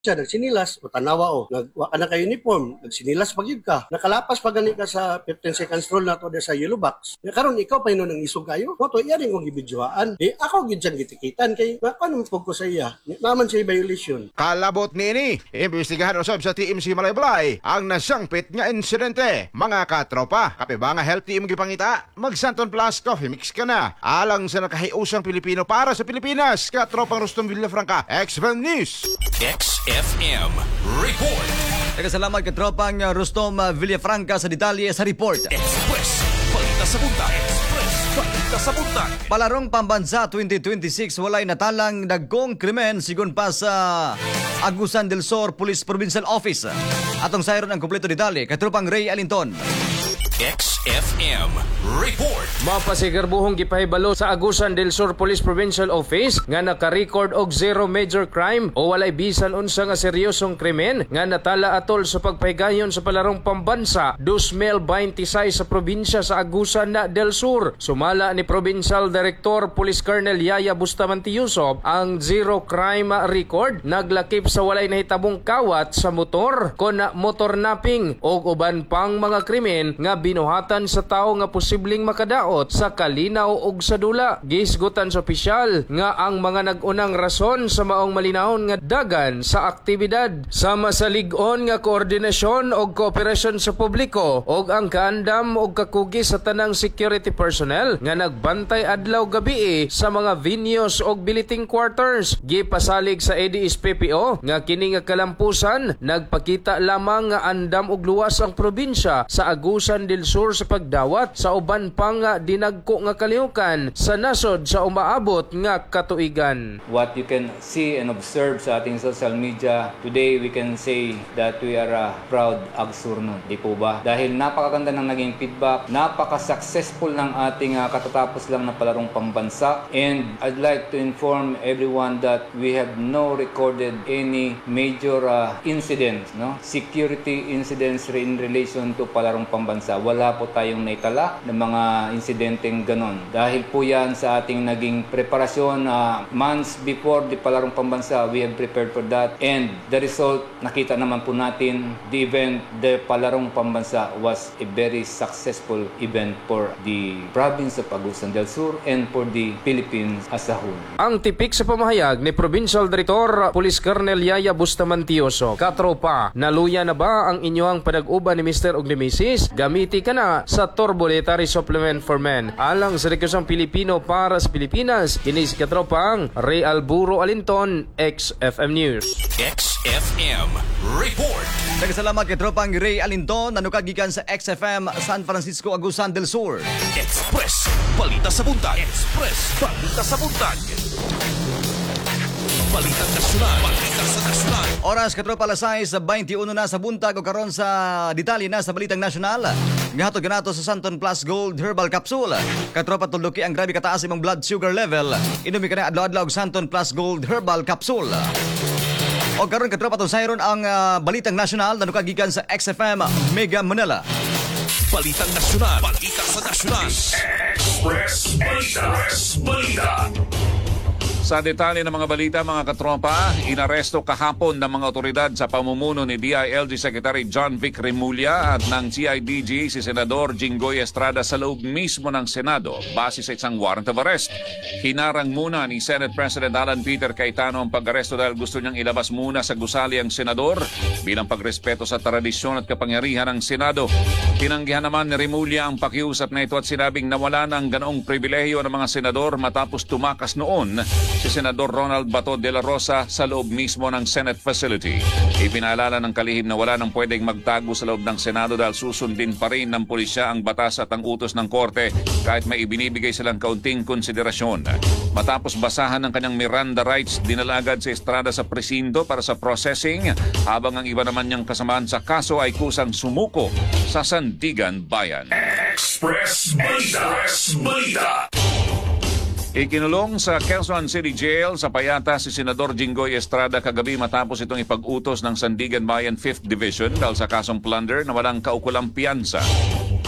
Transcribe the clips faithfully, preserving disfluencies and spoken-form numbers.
siya nagsinilas o tanawa o nagwa ka na kay uniform, nagsinilas pagid ka, nakalapas pag gani ka sa fifteen seconds rule nato de sa yellow box. Ya karon ikaw pa nang isog kayo. Moto iya ring kong gibidyoan. Eh ako gid siyang gitikitan kay paano mo ko sa iya. Naman siya violation. Kalabot niini, imbestigahan usab sa T M C Malaybalay ang nasangpit nga insidente. Mga katropa, kape ba nga healthy imong gipangita? Mag Santon Plus Coffee Mix ka na. Alang sa nakahiusang Pilipino para sa Pilipinas. Katropang Rustom Villafranca, X F M News. X F M Report. Nagkasalamat katropang Rustom Villafranca sa detalye sa report. Express, balita sa buntag. Express, balita sa buntag. Palarong Pambansa twenty twenty-six walay natalang dagkong krimen sigon pa sa Agusan del Sur Police Provincial Office. Atong sayron ang kumpleto detalye katropang Ray Alinton. X F M Report. Mapasigarbuhong gipahibalo sa Agusan del Sur Police Provincial Office nga naka-record og zero major crime o walay bisan unsa nga seryosong krimen nga natala atol sa pagpahigayon sa palarong pambansa twenty twenty-six sa probinsya sa Agusan del Sur. Sumala ni Provincial Director Police Colonel Yaya Bustamante Yusuf ang zero crime record naglakip sa walay nahitabong kawat sa motor kon motor napping o uban pang mga krimen nga binuhatan sa tao nga posibleng makadaot sa kalinaw ug sa dula. Gisgutan sa opisyal nga ang mga nag-unang rason sa maong malinahon nga dagan sa aktibidad sama sa lig-on nga koordinasyon og kooperasyon sa publiko og ang kaandam og kakugi sa tanang security personnel nga nagbantay adlaw gabi sa mga venues og billeting quarters. Gipasalig sa A D S P P O nga kini nga kalampusan nagpakita lamang nga andam og luwas ang probinsya sa Agusan del Sur sa pagdawat sa uban pang dinagko nga kalihukan sa nasod sa umaabot nga katuigan. What you can see and observe sa ating social media today, we can say that we are a proud Agsurnon. Di po ba? Dahil napakaganda ng naging feedback, napaka-successful ng ating uh, katatapos lang na palarong pambansa, and I'd like to inform everyone that we have no recorded any major uh, incidents, no? Security incidents in relation to palarong pambansa. Wala po tayong naitala ng mga insidenteng ganon. Dahil po yan sa ating naging preparasyon uh, months before the palarong pambansa, we have prepared for that. And the result, nakita naman po natin, the event, the palarong pambansa was a very successful event for the province of Agusan del Sur and for the Philippines as a whole. Ang tipik sa pamahayag ni Provincial Director Police Colonel Yaya Bustamante Yusuf. Katropa, naluya na ba ang inyong panag-uban ni Mister og ni Missus? Gamiti ka na sa Turbo Dietary Supplement for Men. Alang sa rekusang Pilipino para sa Pilipinas, kini si katropang Ray Alburo Alinton, X F M News. X F M Report. Nagkasalamat katropang Ray Alinton nanukagikan sa X F M San Francisco Agusan del Sur. Express, balita sa buntag. Express, balita sa buntag. Balitang nasyonal. Balita sa nasyonal. Oras katropa alas sais twenty-one na sa buntag o karon sa detalye na sa balitang nasyonal. Gahatod ganato sa Santon Plus Gold Herbal Capsule. Katropa tulduki ang grabe kataas imong blood sugar level. Inumi ka na adlaw-adlaw og Santon Plus Gold Herbal Capsule. O karon katropa to sayron ang uh, balitang nasyonal nanukagikan sa X F M Mega Manila. Balitang nasyonal. Balita sa nasyonal. Express Balita. Express Balita. Sa detalye ng mga balita, mga katropa, inaresto kahapon ng mga otoridad sa pamumuno ni D I L G Secretary John Vic Remulla at ng C I D G si Senador Jinggoy Estrada sa loob mismo ng Senado base sa isang warrant of arrest. Hinarang muna ni Senate President Alan Peter Cayetano ang pag-aresto dahil gusto niyang ilabas muna sa gusali ang senador bilang pagrespeto sa tradisyon at kapangyarihan ng Senado. Tinanggihan naman ni Remulla ang pakiusap na ito at sinabing nawala ng ganoong pribilehiyo ng mga senador matapos tumakas noon si Senador Ronald Bato de la Rosa sa loob mismo ng Senate facility. Ipinaalala ng kalihim na wala nang pwedeng magtago sa loob ng Senado dahil susundin pa rin ng pulisya ang batas at ang utos ng korte kahit may ibinibigay silang kaunting konsiderasyon. Matapos basahan ng kanyang Miranda rights, dinala agad si Estrada sa presinto para sa processing habang ang iba naman niyang kasamaan sa kaso ay kusang sumuko sa Sandigan Bayan. Express Balita. Express Balita. Ikinulong sa Quezon City Jail sa payata si Senador Jinggoy Estrada kagabi matapos itong ipag-utos ng Sandigan Bayan fifth Division dahil sa kasong plunder na walang kaukulang piyansa.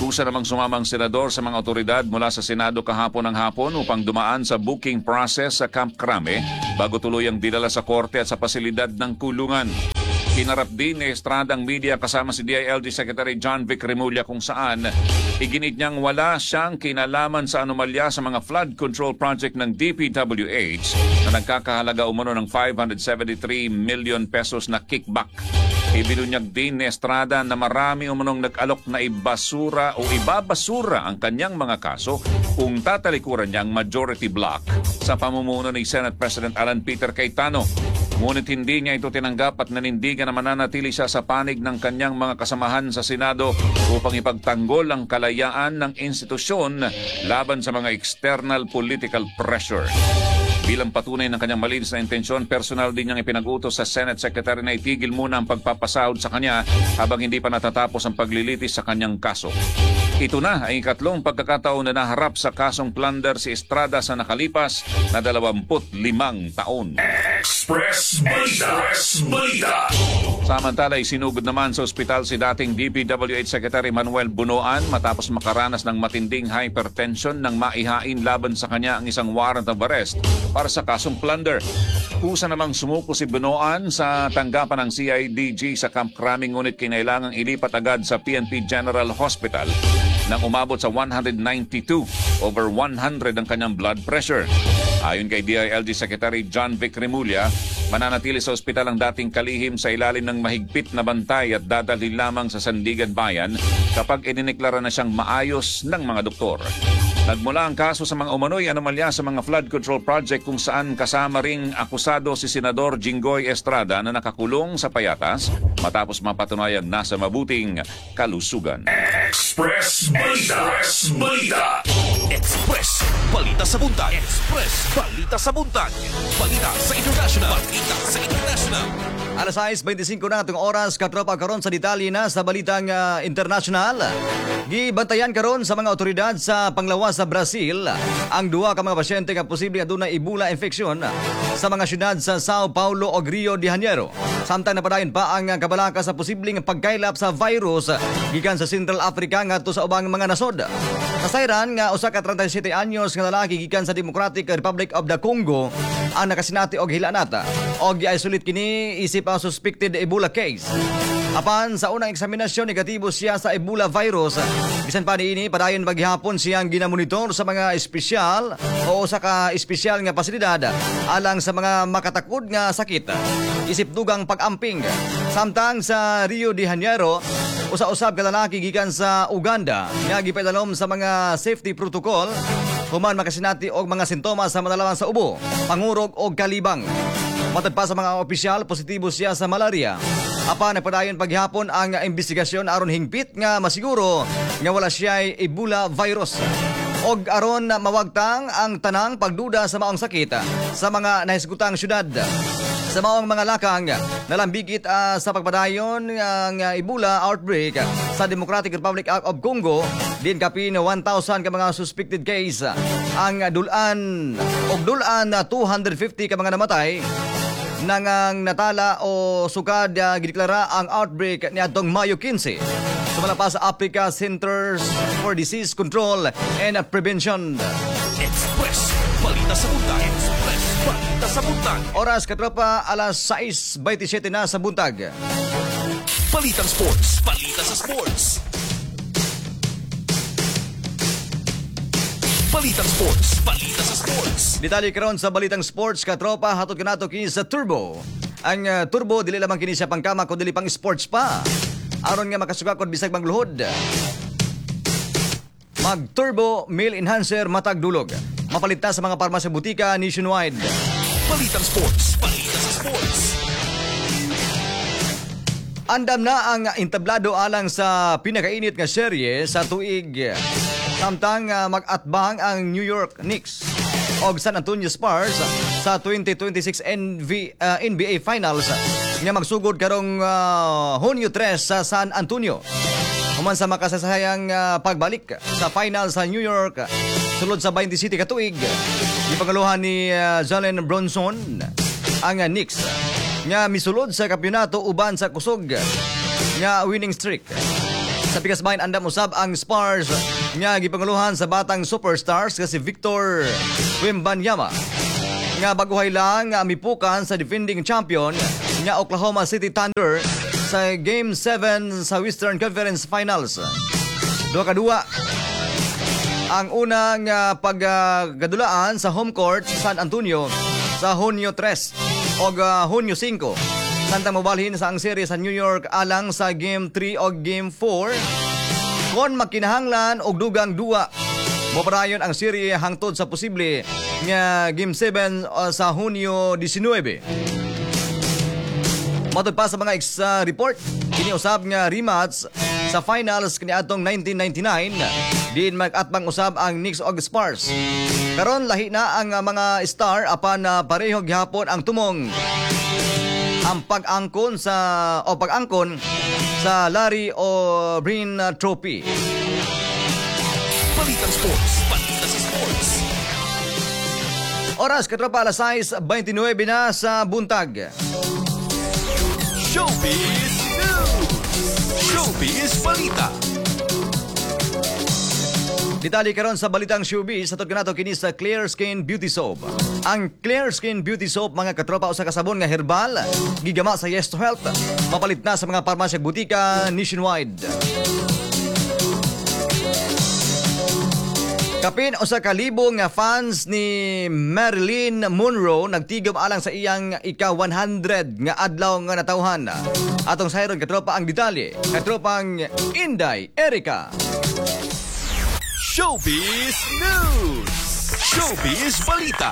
Kusa namang sumamang senador sa mga otoridad mula sa Senado kahapon ng hapon upang dumaan sa booking process sa Camp Crame bago tuluyang dinala sa korte at sa pasilidad ng kulungan. Hinarap din ni Estrada ang media kasama si D I L G Secretary John Vic Remulla kung saan iginit niyang wala siyang kinalaman sa anomalya sa mga flood control project ng D P W H na nagkakahalaga umano ng five hundred seventy-three million pesos na kickback. Ibinunyag din ni Estrada na marami umanong nag-alok na ibasura o ibabasura ang kanyang mga kaso kung tatalikuran niya ang majority block sa pamumuno ni Senate President Alan Peter Cayetano. Ngunit hindi niya ito tinanggap at nanindigan na mananatili siya sa panig ng kanyang mga kasamahan sa Senado upang ipagtanggol ang kalayaan ng institusyon laban sa mga external political pressure. Bilang patunay ng kanyang malinis na intensyon, personal din niyang ipinag-utos sa Senate Secretary na itigil muna ang pagpapasahod sa kanya habang hindi pa natatapos ang paglilitis sa kanyang kaso. Ito na ang ikatlong pagkakataon na naharap sa kasong plunder si Estrada sa nakalipas na dalawampu't limang taon. Express Balita. Express Balita. Samantala, isinugod naman sa ospital si dating D P W H Secretary Manuel Bunoan matapos makaranas ng matinding hypertension nang maihain laban sa kanya ang isang warrant of arrest para sa kasong plunder. Kusa namang sumuko si Bunoan sa tanggapan ng C I D G sa Camp Crame ngunit kinailangang ilipat agad sa P N P General Hospital nang umabot sa one hundred ninety-two over one hundred ang kanyang blood pressure. Ayon kay D I L G Secretary John Vic Remulla, mananatili sa ospital ang dating kalihim sa ilalim ng mahigpit na bantay at dadalhin lamang sa Sandigan Bayan kapag inineklara na siyang maayos ng mga doktor. Nagmula ang kaso sa mga umano'y anomalya sa mga flood control project kung saan kasama ring akusado si Senador Jinggoy Estrada na nakakulong sa payatas matapos mapatunayang nasa mabuting kalusugan. Express Balita. Express Balita. Express Balita sa Buntag. Express Balita sa Buntag. Balita sa International. Balita sa International. Alas sais twenty-five na itong oras, katropa karon sa detalye na sa balitang uh, international. Gibantayan karon sa mga otoridad sa panglawas sa Brazil ang duha ka mga pasyente nga posible aduna Ebola infection sa mga syudad sa Sao Paulo ug Rio de Janeiro. Samtang napadayon pa ang kabalaka sa posibleng pagkaylap sa virus gikan sa Central Africa ngadto sa ubang mga nasod. Kasayran nga usa ka thirty-seven anyos nga lalaki gikan sa Democratic Republic of the Congo ang nakasinati og hilanata og gi-isolate kini isip ang suspected Ebola case. Apan sa unang eksaminasyon negatibo siya sa Ebola virus. Bisan pa niini padayon paghihapon siyang ginamonitor sa mga espesyal o sa ka espesyal nga pasilidad alang sa mga makatakod nga sakit. Isip dugang pag-amping. Samtang sa Rio de Janeiro, usa-usab ka lalaki gikan sa Uganda nga gipadalom sa mga safety protocol human makasinati og mga sintomas sa madalaman sa ubo, pangurog og kalibang. Matad pa sa mga opisyal, positibo siya sa malaria. Apa nagpadayon paghapon ang investigasyon aron hingpit nga masiguro nga wala siya Ebola virus. Og aron mawagtang ang tanang pagduda sa maong sakit sa mga nahisgutang syudad. Sa maong mga lakang nalambigit uh, sa pagpadayon ng uh, Ebola outbreak sa Democratic Republic of Congo, din kapin one thousand ka mga suspected case. Ang dulan og dulan na two hundred fifty ka mga namatay nang ang natala o sukad uh, gideklara ang outbreak niadtong Mayo fifteen. Sumala pa sa Africa Centers for Disease Control and Prevention. Express Balita sa Buntag. Express Balita sa Buntag. Oras katropa alas sais twenty-seven na sa buntag. Balitang Sports. Balita sa Sports. Balitang Sports. Balita sa Sports. Detalye karon sa Balitang Sports katropa hatod kanato kini sa Turbo. Ang uh, Turbo dili lamang kini sa pangkama kundi pang sports pa. Aron nga makasugakod bisag mangluhod. Mag Turbo Meal Enhancer matag dulog. Mapalita sa mga parmasya butika nationwide. Balitang Sports. Balita sa Sports. Andam na ang entablado alang sa pinakainit nga serye sa tuig. Samtang uh, mag-atbang ang New York Knicks og San Antonio Spurs sa twenty twenty-six N B A, uh, N B A Finals nga magsugod karong uh, Hunyo three sa San Antonio. Human sa makasasayang uh, pagbalik sa final sa New York sulod sa twenty-seven ka tuig. Gipangaluhan ni uh, Jalen Brunson ang uh, Knicks nga misulod sa kampeonato uban sa kusog nga winning streak. Sa pikas bahin andam usab ang Spurs nga gipanguluhan sa batang superstars nga si Victor Wembanyama. Nga baguhay lang nga mipukan sa defending champion nga Oklahoma City Thunder sa Game seven sa Western Conference Finals. Duha kadua ang unang uh, paggadulaan sa home court sa San Antonio sa Hunyo tres o uh, Hunyo five. Samtang mobalhin sa ang serye sa New York alang sa Game three o Game four. Kon makinahanglan og dugang duwa, mopadayon ang serye hangtod sa posible nga Game seven uh, sa Hunyo nineteen. Matod pa sa mga ex uh, report, kini usab nga rematch sa finals kaniadtong nineteen ninety-nine, diin mag-atbang usab ang Knicks og Spurs. Karon lahi na ang uh, mga star apan uh, pareho gihapon ang tumong ang pag-angkon sa o pag-angkon sa Larry O'Brien Trophy. Balitang Sports, balita sa sports. Oras katropa alas sais twenty-nine na sa buntag. Showbiz News! Showbiz Balita! Detalye karon sa balitang showbiz sa kanato kini sa Clear Skin Beauty Soap. Ang Clear Skin Beauty Soap mga katropa usa ka sabon nga herbal, gigama sa Yes to Health. Mapalit na sa mga parmasya ug butika nationwide. Kapin usa ka libo nga fans ni Marilyn Monroe nagtigom alang sa iyang ika one hundred nga adlaw nga natawhan. Atong sayron katropa ang detalye, katropang Inday Erica. Showbiz News! Showbiz Balita!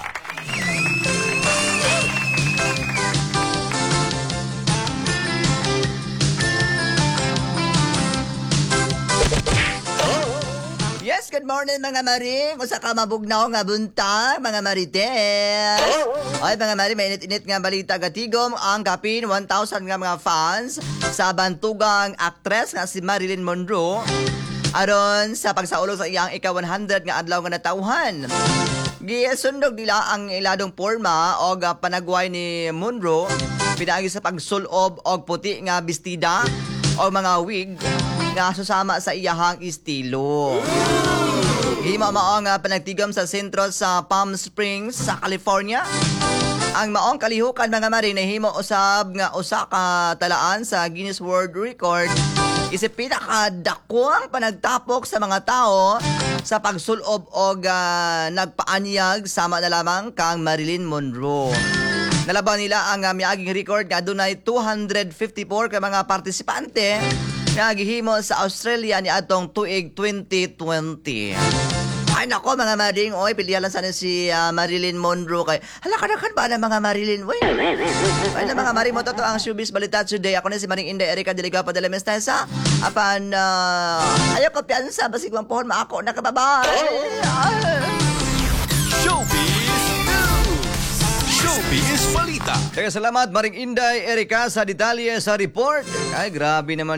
Yes, good morning mga maring. Usa ka mabugnaw nga buntag, mga marites. Ay, mga mari, may init-init nga balita gatigom ang kapin one thousand nga mga fans sa bantugang aktres nga si Marilyn Monroe aron sa pagsaulog sa iyang ika one hundred nga adlaw nga natawhan. Gisundog nila ang iladong porma o panagway ni Monroe pinaagi sa pagsulob og puti nga bestida o mga wig nga susama sa iyahang estilo. Himo maong uh, panagtigom sa sentro sa Palm Springs sa California. Ang maong kalihukan mga mari nahimo usab nga usa ka talaan sa Guinness World Record isip pinakadakwang panagtapok sa mga tao sa pagsulob og uh, nagpaanyag sama na lamang kang Marilyn Monroe. Nalaban nila ang uh, miaging record nga dunay two hundred fifty-four ka mga partisipante nga gihimo sa Australia ni atong tuig twenty twenty. Ay nako mga maring, oy pilihan sana si uh, Marilyn Monroe kay halakadakan ba na mga Marilyn? Oy. Ay na mga maring mo to ang showbiz balita today. Ako na si Maring Inday Erica Diliga pa dala mestesa. Apan uh, ayo ko piansa basig man pohon maako na kababay. Showbiz News! Showbiz Balita! Kaya salamat Maring Inday Erica sa detalye sa report. Ay grabe naman